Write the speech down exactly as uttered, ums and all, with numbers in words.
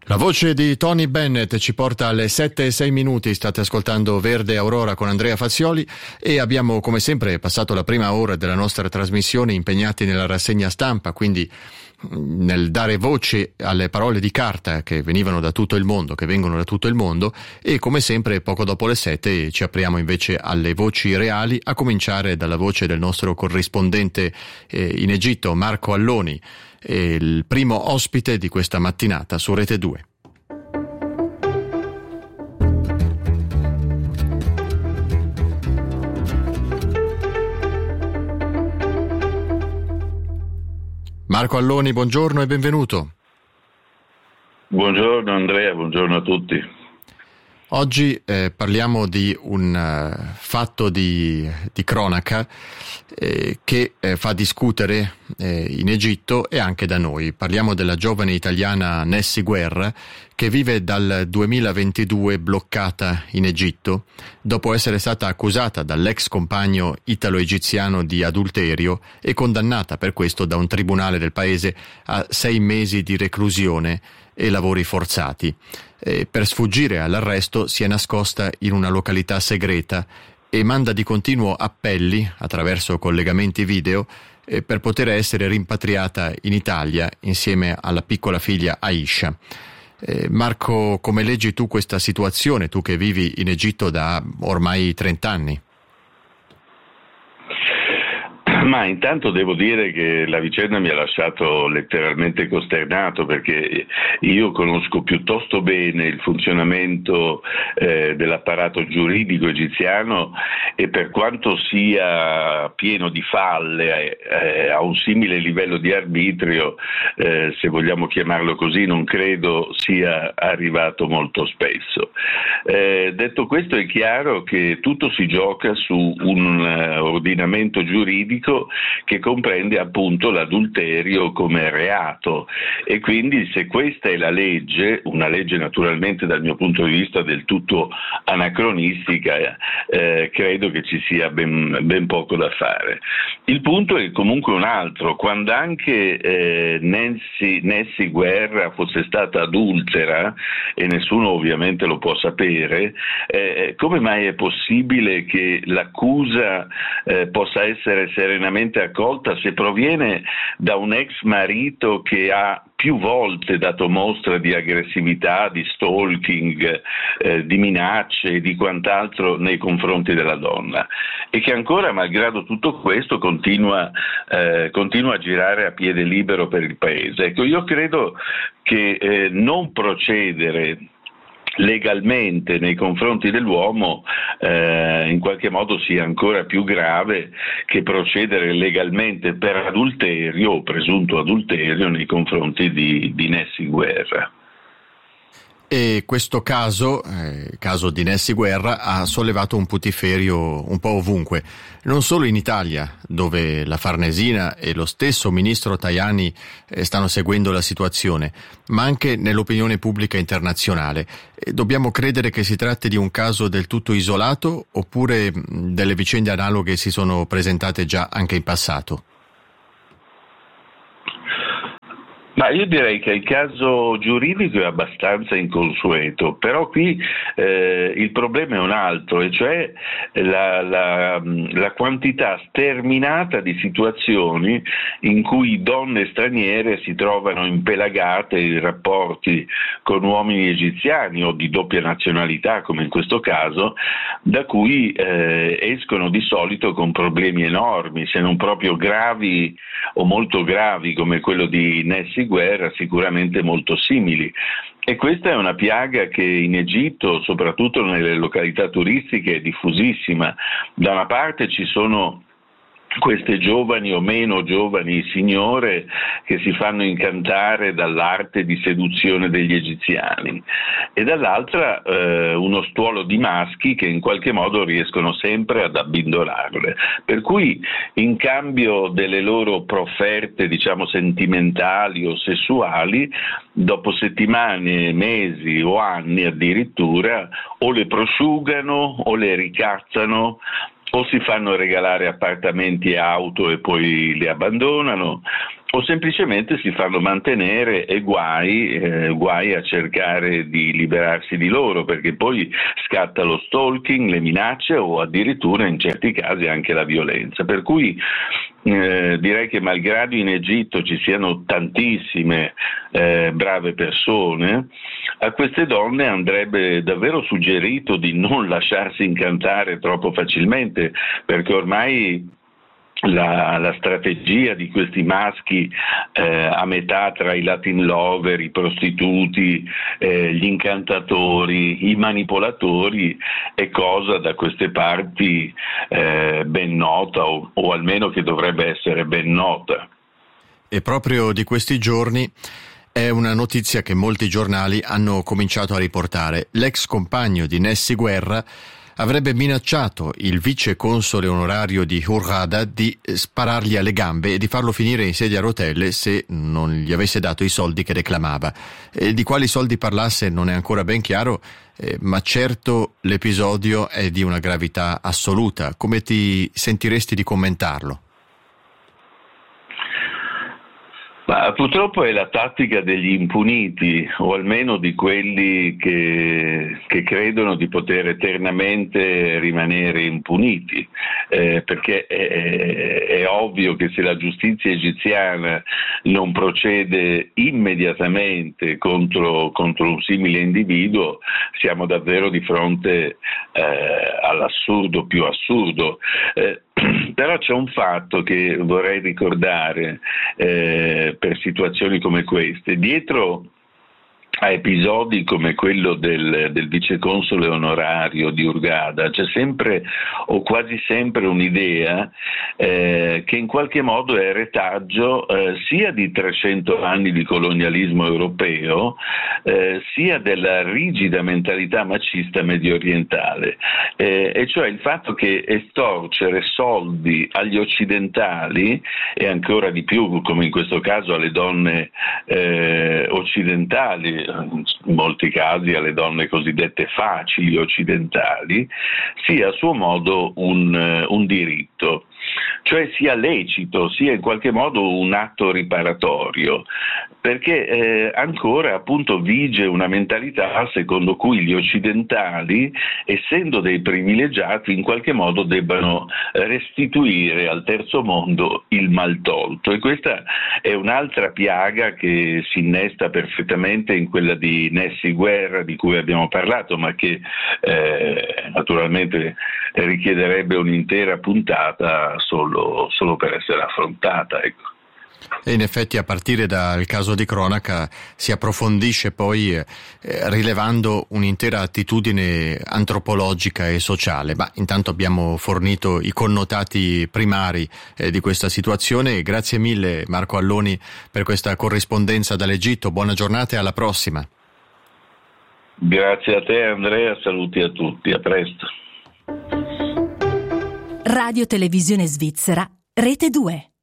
La voce di Tony Bennett ci porta alle sette e sei minuti, state ascoltando Verde Aurora con Andrea Fazioli e abbiamo come sempre passato la prima ora della nostra trasmissione impegnati nella rassegna stampa, quindi nel dare voce alle parole di carta che venivano da tutto il mondo, che vengono da tutto il mondo, e come sempre poco dopo le sette ci apriamo invece alle voci reali, a cominciare dalla voce del nostro corrispondente eh, in Egitto, Marco Alloni, eh, il primo ospite di questa mattinata su Rete due. Marco Alloni, buongiorno e benvenuto. Buongiorno Andrea, buongiorno a tutti. Oggi eh, parliamo di un uh, fatto di, di cronaca eh, che eh, fa discutere eh, in Egitto e anche da noi. Parliamo della giovane italiana Nessy Guerra, che vive dal duemilaventidue bloccata in Egitto dopo essere stata accusata dall'ex compagno italo-egiziano di adulterio e condannata per questo da un tribunale del paese a sei mesi di reclusione e lavori forzati. E per sfuggire all'arresto si è nascosta in una località segreta e manda di continuo appelli attraverso collegamenti video eh, per poter essere rimpatriata in Italia insieme alla piccola figlia Aisha. Eh, Marco, come leggi tu questa situazione, tu che vivi in Egitto da ormai trent'anni? Ma intanto devo dire che la vicenda mi ha lasciato letteralmente costernato, perché io conosco piuttosto bene il funzionamento eh, dell'apparato giuridico egiziano e per quanto sia pieno di falle, eh, a un simile livello di arbitrio, eh, se vogliamo chiamarlo così, non credo sia arrivato molto spesso. Eh, detto questo, è chiaro che tutto si gioca su un uh, ordinamento giuridico che comprende appunto l'adulterio come reato, e quindi se questa è la legge, una legge naturalmente dal mio punto di vista del tutto anacronistica, eh, credo che ci sia ben, ben poco da fare. Il punto è comunque un altro: quando anche eh, Nessy, Nessy Guerra fosse stata adultera, e nessuno ovviamente lo può sapere, eh, come mai è possibile che l'accusa eh, possa essere serenamente accolta se proviene da un ex marito che ha più volte dato mostra di aggressività, di stalking, eh, di minacce e di quant'altro nei confronti della donna, e che ancora, malgrado tutto questo, continua, eh, continua a girare a piede libero per il paese. Ecco, io credo che eh, non procedere legalmente nei confronti dell'uomo eh, in qualche modo sia ancora più grave che procedere legalmente per adulterio o presunto adulterio nei confronti di, di Nessy Guerra. E questo caso, il eh, caso di Nessy Guerra, ha sollevato un putiferio un po' ovunque, non solo in Italia, dove la Farnesina e lo stesso ministro Tajani eh, stanno seguendo la situazione, ma anche nell'opinione pubblica internazionale. E dobbiamo credere che si tratti di un caso del tutto isolato, oppure mh, delle vicende analoghe si sono presentate già anche in passato? Ma io direi che il caso giuridico è abbastanza inconsueto, però qui eh, il problema è un altro, e cioè la, la, la quantità sterminata di situazioni in cui donne straniere si trovano impelagate in rapporti con uomini egiziani o di doppia nazionalità, come in questo caso, da cui eh, escono di solito con problemi enormi, se non proprio gravi o molto gravi, come quello di Nessy Guerra, sicuramente molto simili. E questa è una piaga che in Egitto, soprattutto nelle località turistiche, è diffusissima. Da una parte ci sono queste giovani o meno giovani signore che si fanno incantare dall'arte di seduzione degli egiziani, e dall'altra eh, uno stuolo di maschi che in qualche modo riescono sempre ad abbindorarle, per cui in cambio delle loro profferte, diciamo, sentimentali o sessuali, dopo settimane, mesi o anni addirittura o le prosciugano o le ricattano o si fanno regalare appartamenti e auto e poi li abbandonano, o semplicemente si fanno mantenere e guai, eh, guai a cercare di liberarsi di loro, perché poi scatta lo stalking, le minacce o addirittura in certi casi anche la violenza. Per cui eh, direi che malgrado in Egitto ci siano tantissime eh, brave persone, a queste donne andrebbe davvero suggerito di non lasciarsi incantare troppo facilmente, perché ormai La, la strategia di questi maschi eh, a metà tra i Latin lover, i prostituti, eh, gli incantatori, i manipolatori è cosa da queste parti eh, ben nota o, o almeno che dovrebbe essere ben nota. E proprio di questi giorni è una notizia che molti giornali hanno cominciato a riportare. L'ex compagno di Nessi Guerra avrebbe minacciato il vice console onorario di Hurghada di sparargli alle gambe e di farlo finire in sedia a rotelle se non gli avesse dato i soldi che reclamava. E di quali soldi parlasse non è ancora ben chiaro, eh, ma certo l'episodio è di una gravità assoluta. Come ti sentiresti di commentarlo? Ma purtroppo è la tattica degli impuniti, o almeno di quelli che, che credono di poter eternamente rimanere impuniti, eh, perché è, è ovvio che se la giustizia egiziana non procede immediatamente contro, contro un simile individuo, siamo davvero di fronte eh, all'assurdo più assurdo. Eh, Però c'è un fatto che vorrei ricordare eh, per situazioni come queste. Dietro a episodi come quello del, del viceconsole onorario di Hurghada c'è sempre o quasi sempre un'idea eh, che in qualche modo è retaggio eh, sia di trecento anni di colonialismo europeo eh, sia della rigida mentalità macista medio orientale, eh, e cioè il fatto che estorcere soldi agli occidentali e ancora di più, come in questo caso alle donne eh, occidentali, in molti casi alle donne cosiddette facili occidentali, sia a suo modo un, un diritto, cioè sia lecito, sia in qualche modo un atto riparatorio, perché eh, ancora appunto vige una mentalità secondo cui gli occidentali, essendo dei privilegiati, in qualche modo debbano restituire al terzo mondo il mal tolto, e questa è un'altra piaga che si innesta perfettamente in quella di Nessi Guerra di cui abbiamo parlato, ma che eh, naturalmente richiederebbe un'intera puntata solo, solo per essere affrontata, ecco. E in effetti a partire dal caso di cronaca si approfondisce poi eh, rilevando un'intera attitudine antropologica e sociale. Ma intanto abbiamo fornito i connotati primari eh, di questa situazione. Grazie mille Marco Alloni per questa corrispondenza dall'Egitto. Buona giornata e alla prossima. Grazie a te Andrea, saluti a tutti, a presto. Radio Televisione Svizzera, Rete due.